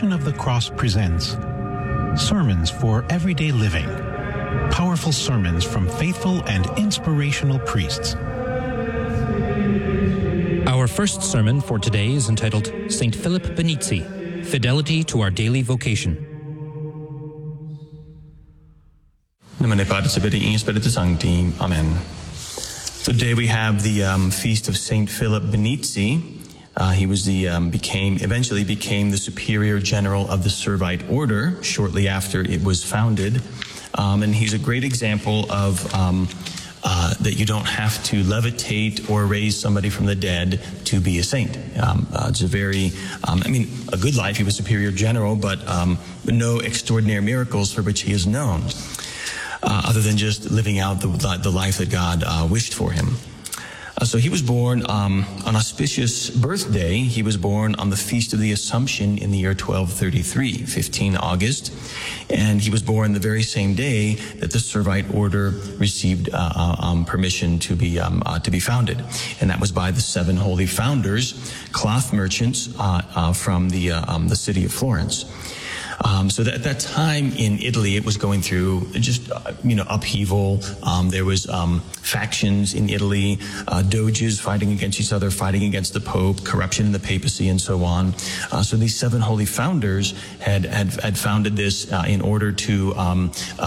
Passion of the Cross presents Sermons for Everyday Living. Powerful sermons from faithful and inspirational priests. Our first sermon for today is entitled St. Philip Benizi, Fidelity to Our Daily Vocation. Nomine Patris et Filii et Spiritus Sancti. Amen. Today we have the feast of St. Philip Benizi. He was eventually became the superior general of the Servite order shortly after it was founded. And he's a great example of that you don't have to levitate or raise somebody from the dead to be a saint. It's a very, a good life. He was superior general, but no extraordinary miracles for which he is known, other than just living out the life that God wished for him. So he was born on auspicious birthday. He was born on the Feast of the Assumption in the year 1233, 15 August. And he was born the very same day that the Servite order received permission to be founded. And that was by the 7 holy founders, cloth merchants from the city of Florence. So at that time in Italy, it was going through just, upheaval. There was factions in Italy, doges fighting against each other, fighting against the Pope, corruption in the papacy, and so on. So these 7 holy founders had founded this in order to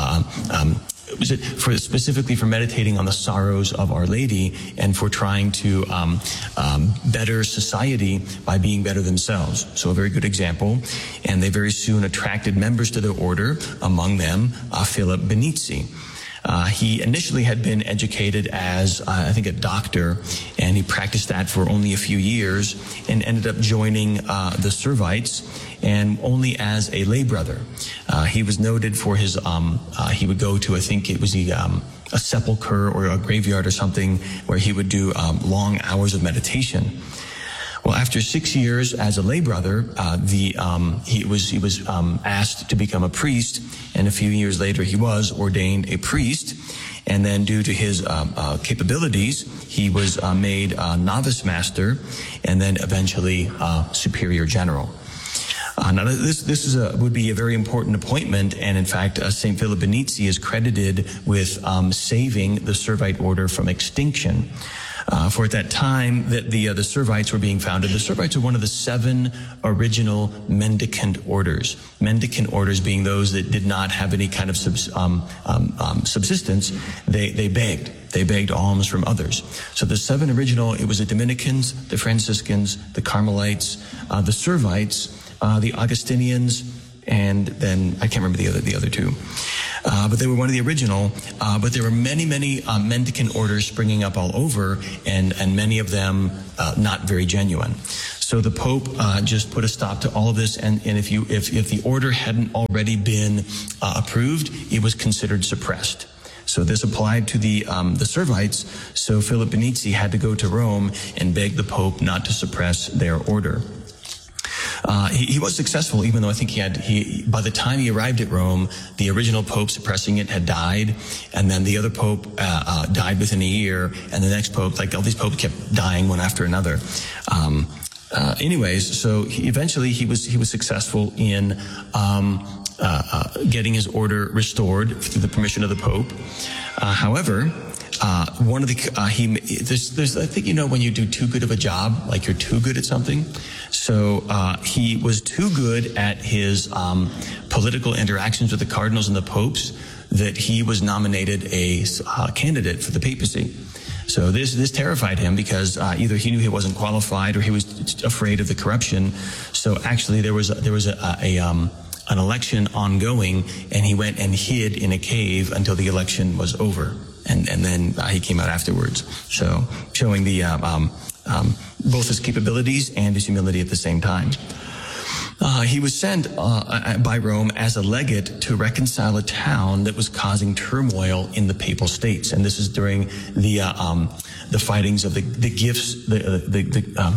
specifically for meditating on the sorrows of Our Lady and for trying to better society by being better themselves. So a very good example. And they very soon attracted members to their order, among them Philip Benizi. He initially had been educated as, a doctor, and he practiced that for only a few years and ended up joining the Servites, and only as a lay brother. He was noted for his, he would go to, a sepulcher or a graveyard or something where he would do long hours of meditation. Well, after 6 years as a lay brother, he was asked to become a priest, and a few years later he was ordained a priest. And then, due to his capabilities, he was made novice master, and then eventually superior general. Now, this would be a very important appointment, and in fact, St. Philip Benizi is credited with saving the Servite order from extinction. For at that time that the Servites were being founded, the Servites were one of the 7 original mendicant orders. Mendicant orders being those that did not have any kind of subsistence. They begged. They begged alms from others. So the 7 original, it was the Dominicans, the Franciscans, the Carmelites, the Servites, the Augustinians, and then I can't remember the other 2. But they were one of the original. But there were many mendicant orders springing up all over, and many of them not very genuine. So the Pope just put a stop to all of this, and if the order hadn't already been approved, it was considered suppressed. So this applied to the Servites. So Philip Benizi had to go to Rome and beg the Pope not to suppress their order. He was successful, even though I think by the time he arrived at Rome, the original Pope suppressing it had died, and then the other Pope died within a year, and the next Pope, all these popes kept dying one after another. So eventually he was successful in getting his order restored through the permission of the Pope. However, one of the there's I think when you do too good of a job, like you're too good at something. So he was too good at his political interactions with the cardinals and the popes that he was nominated a candidate for the papacy. So this terrified him because either he knew he wasn't qualified or he was afraid of the corruption. So actually there was an election ongoing, and he went and hid in a cave until the election was over. And then he came out afterwards. So showing the both his capabilities and his humility at the same time. He was sent by Rome as a legate to reconcile a town that was causing turmoil in the Papal States, and this is during the fightings of the gifts,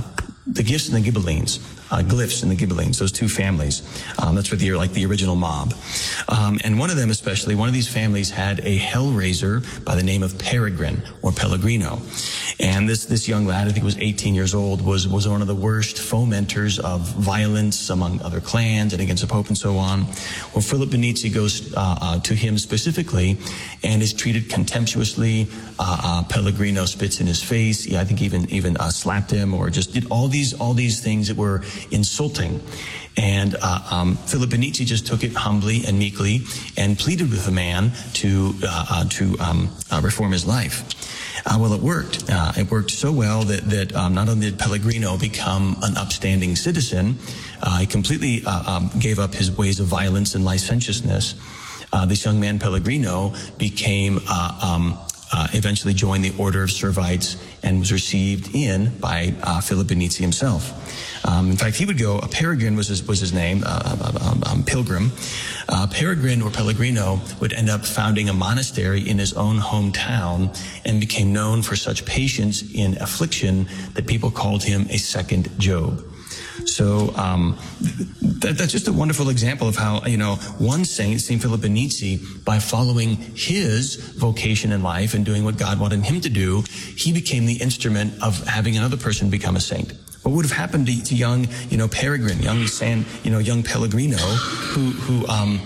the Gifts and the Ghibellines, Glyphs and the Ghibellines, those two families. That's what like the original mob. And one of them especially, one of these families had a hellraiser by the name of Peregrine or Pellegrino. And this young lad, I think was 18 years old, was one of the worst fomenters of violence among other clans and against the Pope and so on. Well, Philip Benizi goes to him specifically and is treated contemptuously. Pellegrino spits in his face. I think even slapped him or just did all these things that were insulting. And Philip Benizi just took it humbly and meekly and pleaded with the man to reform his life. Well, it worked. It worked so well that not only did Pellegrino become an upstanding citizen, he completely gave up his ways of violence and licentiousness. This young man, Pellegrino, became eventually joined the Order of Servites and was received in by Philip Benizi himself. In fact, he would go, Peregrine was his name, pilgrim. Peregrine or Pellegrino would end up founding a monastery in his own hometown and became known for such patience in affliction that people called him a second Job. So that's just a wonderful example of how, one saint, St. Philip Benizi, by following his vocation in life and doing what God wanted him to do, he became the instrument of having another person become a saint. What would have happened to young, Peregrine, young Pellegrino, who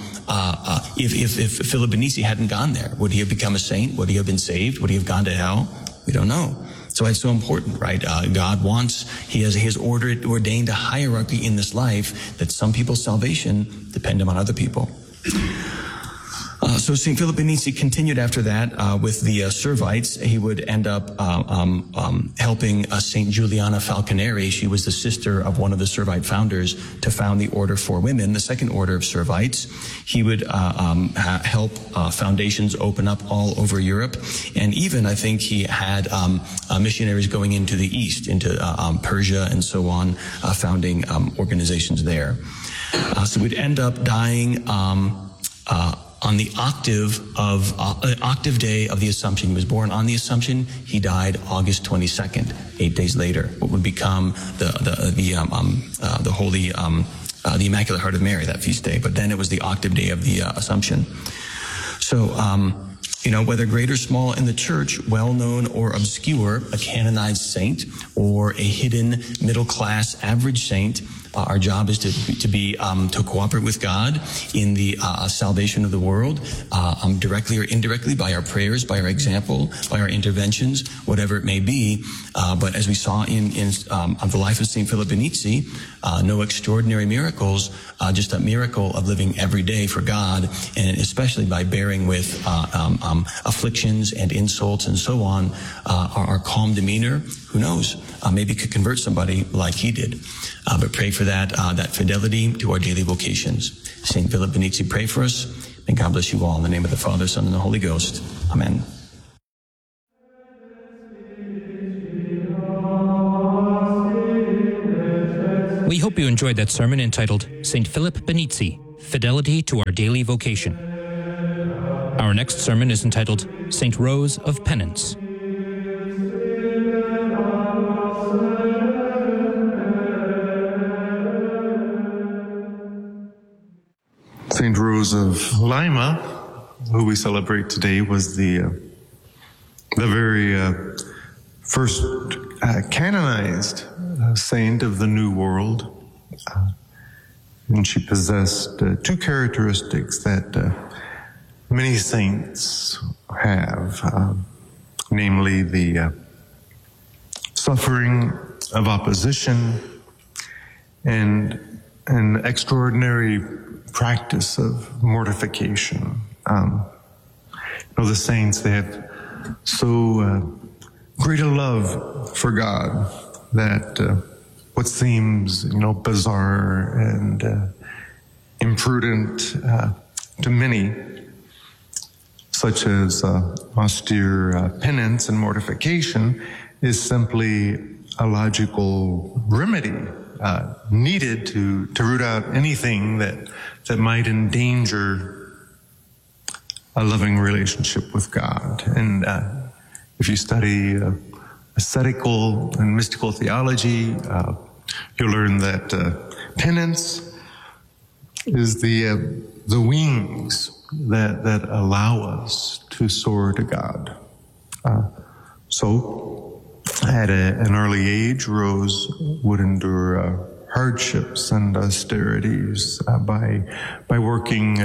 if Philip Benizi hadn't gone there, would he have become a saint? Would he have been saved? Would he have gone to hell? We don't know. So it's so important, right? God he has ordained a hierarchy in this life that some people's salvation depend on other people. So St. Philip Benizi continued after that with the Servites. He would end up helping St. Juliana Falconeri. She was the sister of one of the Servite founders to found the Order for Women, the second order of Servites. He would help foundations open up all over Europe. And even, I think, he had missionaries going into the East, into Persia and so on, founding organizations there. So we'd end up dying on the octave day of the Assumption. He was born on the Assumption. He died August 22nd, 8 days later. What would become the holy, the Immaculate Heart of Mary, that feast day. But then it was the octave day of the Assumption. So, whether great or small in the church, well-known or obscure, a canonized saint or a hidden middle-class average saint, our job is to cooperate with God in the salvation of the world, directly or indirectly, by our prayers, by our example, by our interventions, whatever it may be. But as we saw in the life of St. Philip Benizi, no extraordinary miracles, just a miracle of living every day for God, and especially by bearing with afflictions and insults and so on. Our calm demeanor, who knows, maybe could convert somebody like he did. But pray for that fidelity to our daily vocations. St. Philip Benizi, pray for us. May God bless you all in the name of the Father, Son, and the Holy Ghost. Amen. We hope you enjoyed that sermon entitled St. Philip Benizi, Fidelity to Our Daily Vocation. Our next sermon is entitled St. Rose of Penance. St. Rose of Lima, who we celebrate today, was the very first canonized saint of the New World. And she possessed two characteristics that many saints have, namely the suffering of opposition and an extraordinary practice of mortification. The saints, they have so great a love for God that what seems, bizarre and imprudent to many, such as austere penance and mortification, is simply a logical remedy needed to root out anything that might endanger a loving relationship with God. And if you study ascetical and mystical theology, you'll learn that penance is the wings that allow us to soar to God. So at an early age, Rose would endure hardships and austerities by working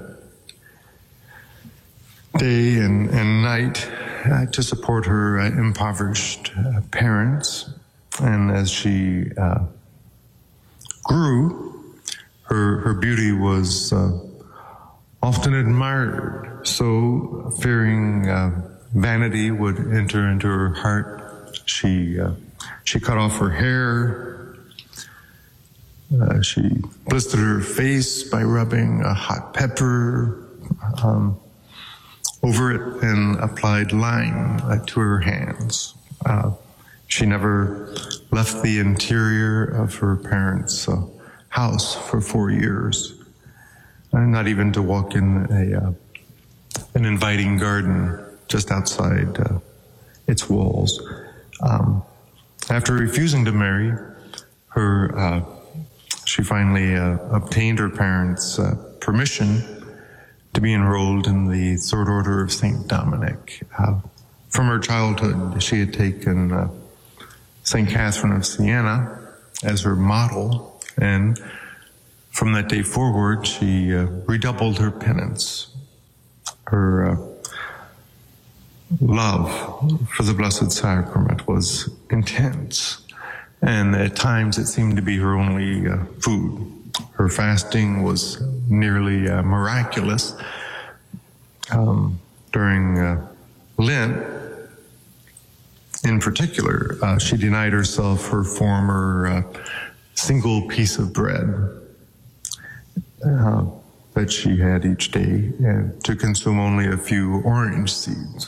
day and night to support her impoverished parents. And as she grew, her beauty was often admired. So fearing vanity would enter into her heart, she cut off her hair. She blistered her face by rubbing a hot pepper over it and applied lime to her hands. She never left the interior of her parents' house for 4 years, not even to walk in an inviting garden just outside its walls. After refusing to marry, she finally obtained her parents' permission to be enrolled in the Third Order of St. Dominic. From her childhood, she had taken St. Catherine of Siena as her model, and from that day forward, she redoubled her penance. Her love for the Blessed Sacrament was intense, and at times it seemed to be her only food. Her fasting was nearly miraculous. During Lent, in particular, she denied herself her former single piece of bread that she had each day, and to consume only a few orange seeds.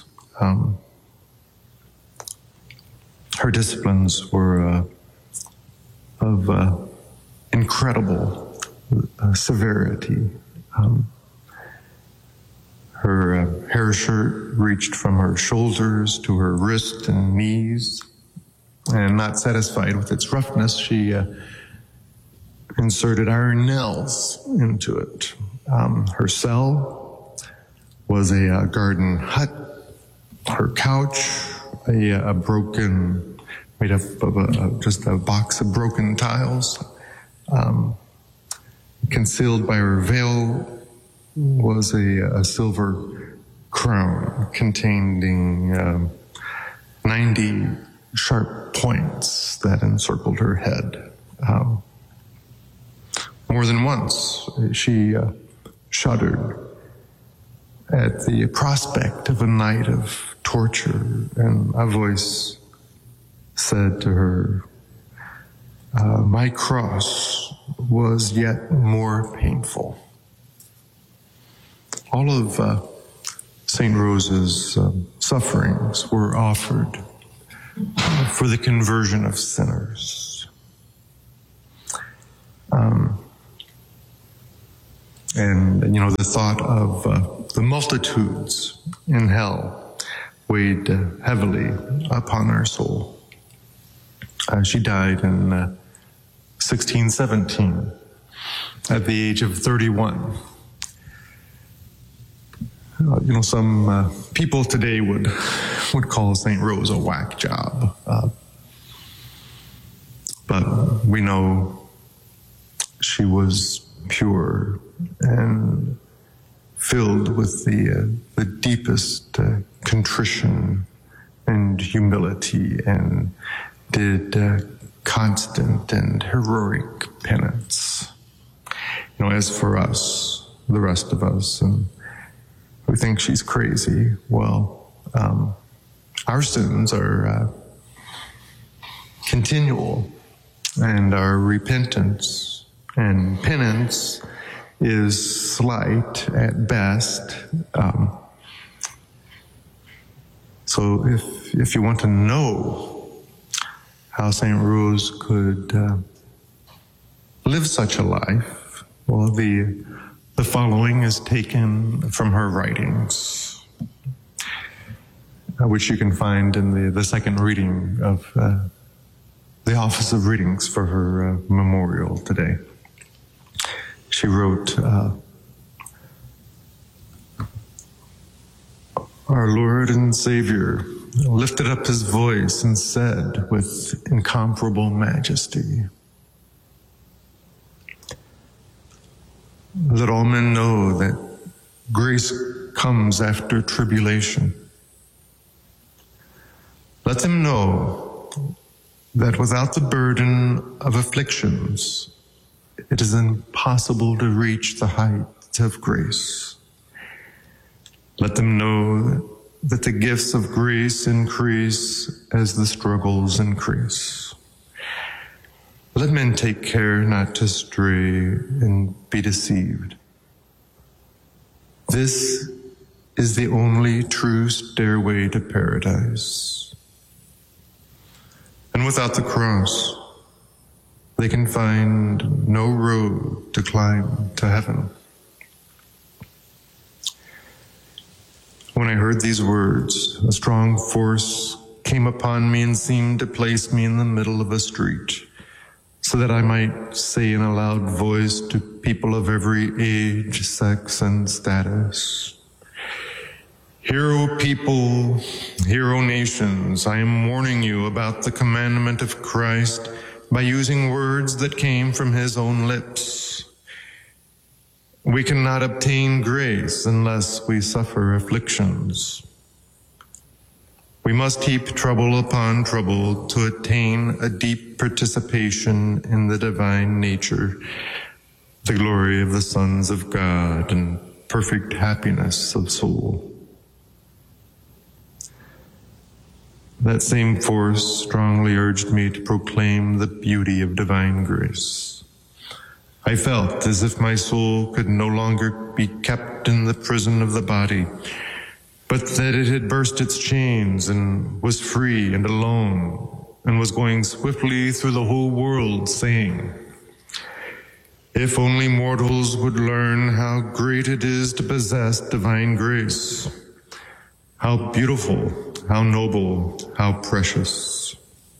Her disciplines were of incredible severity. Her hair shirt reached from her shoulders to her wrists and knees, and not satisfied with its roughness, she inserted iron nails into it. Her cell was a garden hut. Her couch, a broken, made up of just a box of broken tiles. Concealed by her veil was a silver crown containing 90 sharp points that encircled her head. More than once, she shuddered at the prospect of a night of torture, and a voice said to her, "My cross was yet more painful." All of St. Rose's sufferings were offered for the conversion of sinners. And, the thought of the multitudes in hell weighed heavily upon her soul. She died in 1617 at the age of 31. Some people today would call St. Rose a whack job. But we know she was pure and filled with the deepest contrition and humility, and did constant and heroic penance. As for us, the rest of us, and who think she's crazy, well, our sins are continual, and our repentance and penance is slight at best. So if you want to know how St. Rose could live such a life, well, the following is taken from her writings, which you can find in the second reading of the office of readings for her memorial today. She wrote, "Our Lord and Savior lifted up his voice and said with incomparable majesty, 'Let all men know that grace comes after tribulation. Let them know that without the burden of afflictions, it is impossible to reach the height of grace. Let them know that the gifts of grace increase as the struggles increase. Let men take care not to stray and be deceived. This is the only true stairway to paradise. And without the cross, they can find no road to climb to heaven.'" When I heard these words, a strong force came upon me and seemed to place me in the middle of a street, so that I might say in a loud voice to people of every age, sex, and status, "Hear, O people, hear, O nations, I am warning you about the commandment of Christ by using words that came from his own lips. We cannot obtain grace unless we suffer afflictions. We must heap trouble upon trouble to attain a deep participation in the divine nature, the glory of the sons of God, and perfect happiness of soul." That same force strongly urged me to proclaim the beauty of divine grace. I felt as if my soul could no longer be kept in the prison of the body, but that it had burst its chains and was free and alone, and was going swiftly through the whole world, saying, "If only mortals would learn how great it is to possess divine grace, how beautiful, how noble, how precious,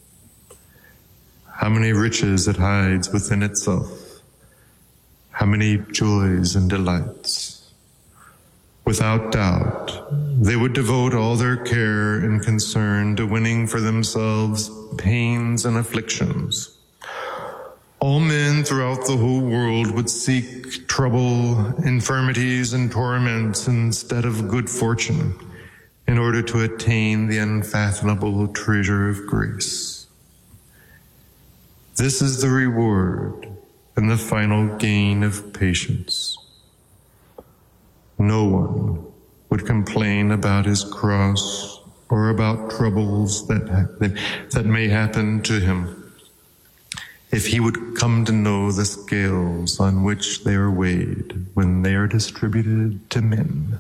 how many riches it hides within itself, how many joys and delights. Without doubt, they would devote all their care and concern to winning for themselves pains and afflictions. All men throughout the whole world would seek trouble, infirmities, and torments instead of good fortune, in order to attain the unfathomable treasure of grace. This is the reward and the final gain of patience. No one would complain about his cross or about troubles that may happen to him if he would come to know the scales on which they are weighed when they are distributed to men.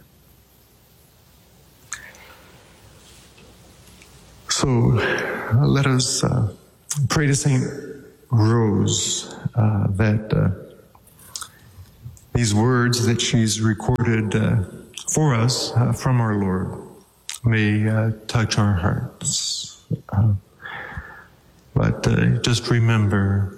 So let us pray to St. Rose that these words that she's recorded for us from our Lord may touch our hearts. But just remember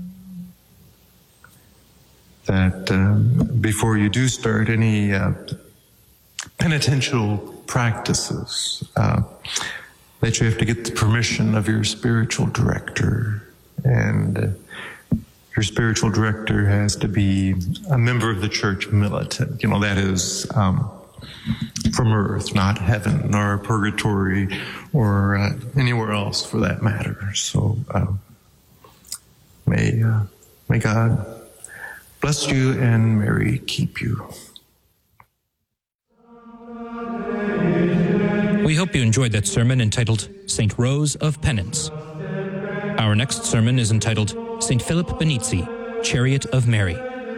that before you do start any penitential practices, that you have to get the permission of your spiritual director, and your spiritual director has to be a member of the church militant. You know, that is from earth, not heaven or purgatory or anywhere else for that matter. So may God bless you and Mary keep you. We hope you enjoyed that sermon entitled St. Rose of Penance. Our next sermon is entitled St. Philip Benizi, Chariot of Mary.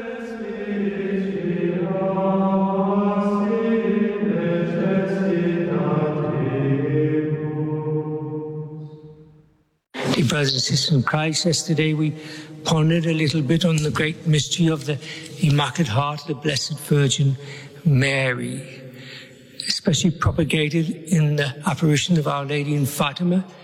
Dear brothers and sisters in Christ, yesterday we pondered a little bit on the great mystery of the Immaculate Heart of the Blessed Virgin Mary, especially propagated in the apparition of Our Lady in Fatima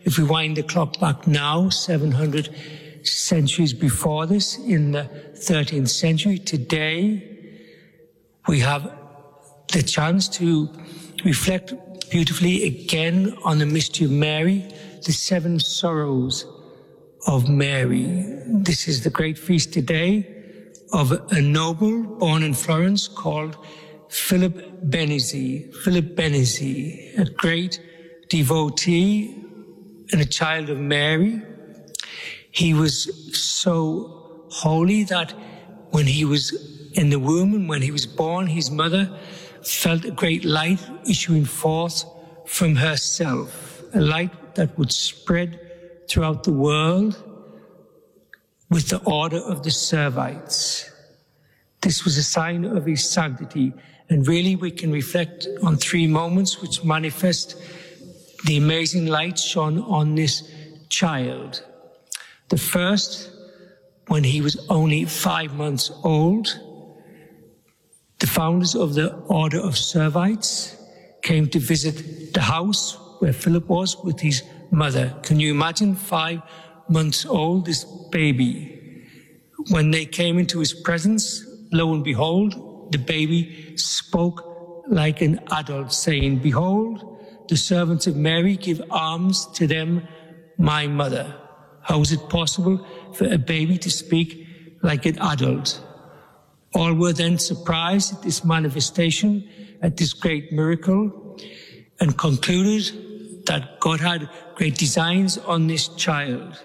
If we wind the clock back now, 700 centuries before this, in the 13th century, today, we have the chance to reflect beautifully again on the mystery of Mary, the 7 sorrows of Mary. This is the great feast today of a noble born in Florence called Philip Benezzi. Philip Benezzi, a great devotee and a child of Mary. He was so holy that when he was in the womb and when he was born, his mother felt a great light issuing forth from herself, a light that would spread throughout the world with the order of the Servites. This was a sign of his sanctity, and really we can reflect on 3 moments which manifest the amazing light shone on this child. The first, when he was only 5 months old, the founders of the Order of Servites came to visit the house where Philip was with his mother. Can you imagine 5 months old, this baby? When they came into his presence, lo and behold, the baby spoke like an adult, saying, "Behold, the servants of Mary, give alms to them, my mother." How is it possible for a baby to speak like an adult? All were then surprised at this manifestation, at this great miracle, and concluded that God had great designs on this child.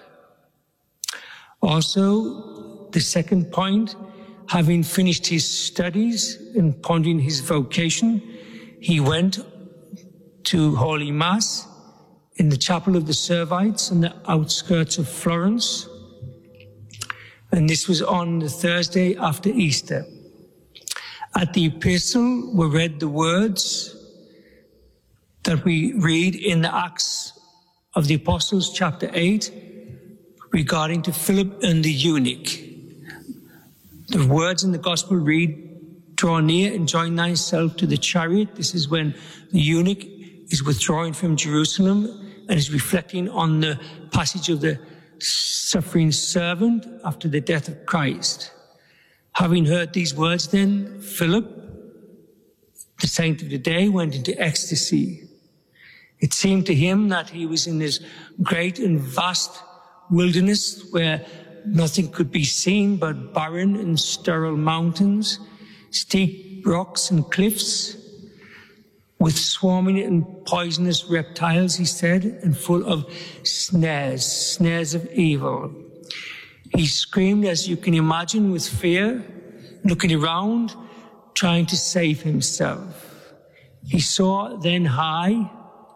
Also, the second point, having finished his studies and pondering his vocation, he went to Holy Mass in the chapel of the Servites on the outskirts of Florence. And this was on the Thursday after Easter. At the epistle were read the words that we read in the Acts of the Apostles, chapter 8, regarding to Philip and the eunuch. The words in the Gospel read, "Draw near and join thyself to the chariot." This is when the eunuch is withdrawing from Jerusalem and is reflecting on the passage of the suffering servant after the death of Christ. Having heard these words then, Philip, the saint of the day, went into ecstasy. It seemed to him that he was in this great and vast wilderness where nothing could be seen but barren and sterile mountains, steep rocks and cliffs, with swarming and poisonous reptiles, he said, and full of snares of evil. He screamed, as you can imagine, with fear, looking around, trying to save himself. He saw high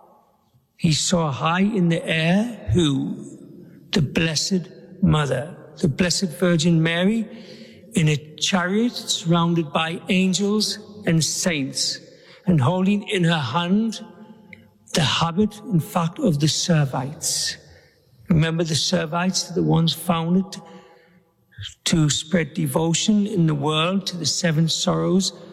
in the air who? The Blessed Mother, the Blessed Virgin Mary, in a chariot surrounded by angels and saints, and holding in her hand the habit, in fact, of the Servites. Remember, the Servites are the ones founded to spread devotion in the world to the 7 sorrows